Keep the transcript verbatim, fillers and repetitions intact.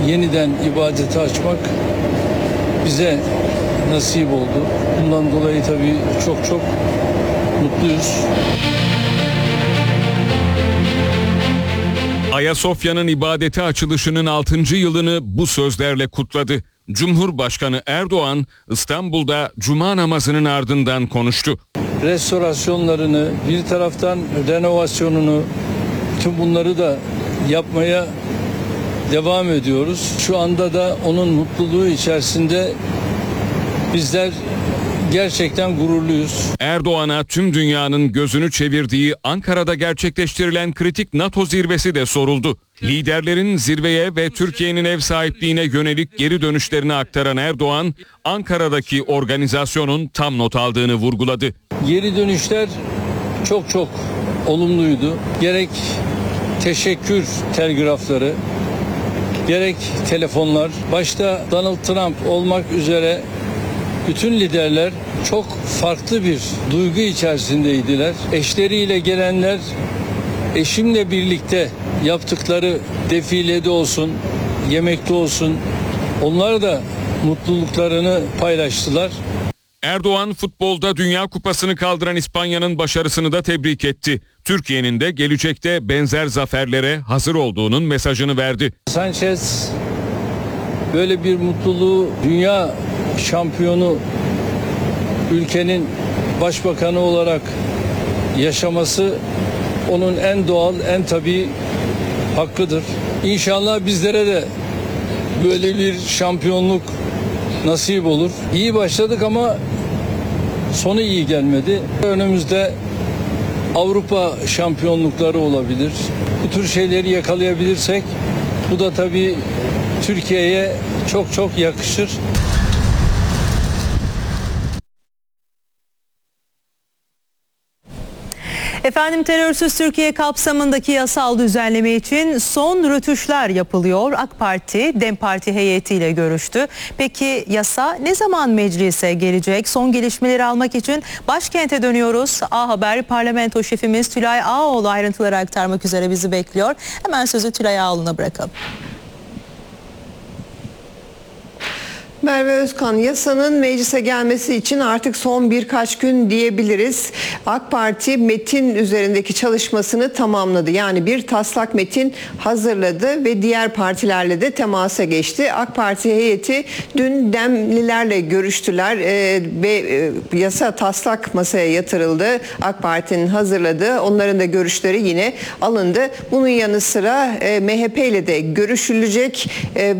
yeniden ibadete açmak bize nasip oldu. Bundan dolayı tabii çok çok mutluyuz. Ayasofya'nın ibadete açılışının altıncı yılını bu sözlerle kutladı. Cumhurbaşkanı Erdoğan İstanbul'da cuma namazının ardından konuştu. Restorasyonlarını, bir taraftan renovasyonunu, tüm bunları da yapmaya devam ediyoruz. Şu anda da onun mutluluğu içerisinde bizler gerçekten gururluyuz. Erdoğan'a tüm dünyanın gözünü çevirdiği Ankara'da gerçekleştirilen kritik NATO zirvesi de soruldu. Liderlerin zirveye ve Türkiye'nin ev sahipliğine yönelik geri dönüşlerini aktaran Erdoğan, Ankara'daki organizasyonun tam not aldığını vurguladı. Geri dönüşler çok çok olumluydu. Gerek teşekkür telgrafları, gerek telefonlar, başta Donald Trump olmak üzere bütün liderler çok farklı bir duygu içerisindeydiler. Eşleriyle gelenler, eşimle birlikte yaptıkları defilede olsun, yemekte olsun, onlar da mutluluklarını paylaştılar. Erdoğan futbolda Dünya Kupası'nı kaldıran İspanya'nın başarısını da tebrik etti. Türkiye'nin de gelecekte benzer zaferlere hazır olduğunun mesajını verdi. Sanchez böyle bir mutluluğu dünya şampiyonu ülkenin başbakanı olarak yaşaması onun en doğal, en tabii hakkıdır. İnşallah bizlere de böyle bir şampiyonluk nasip olur. İyi başladık ama sonu iyi gelmedi. Önümüzde Avrupa şampiyonlukları olabilir. Bu tür şeyleri yakalayabilirsek bu da tabii Türkiye'ye çok çok yakışır. Efendim, terörsüz Türkiye kapsamındaki yasal düzenleme için son rötuşlar yapılıyor. AK Parti, DEM Parti heyetiyle görüştü. Peki yasa ne zaman meclise gelecek? Son gelişmeleri almak için başkente dönüyoruz. A Haber parlamento şefimiz Tülay Ağoğlu ayrıntıları aktarmak üzere bizi bekliyor. Hemen sözü Tülay Ağoğlu'na bırakalım. Merve Özkan, yasanın meclise gelmesi için artık son birkaç gün diyebiliriz. AK Parti metin üzerindeki çalışmasını tamamladı. Yani bir taslak metin hazırladı ve diğer partilerle de temasa geçti. AK Parti heyeti dün Demlilerle görüştüler ee, ve e, yasa taslak masaya yatırıldı. AK Parti'nin hazırladığı, onların da görüşleri yine alındı. Bunun yanı sıra e, M H P ile de görüşülecek. E,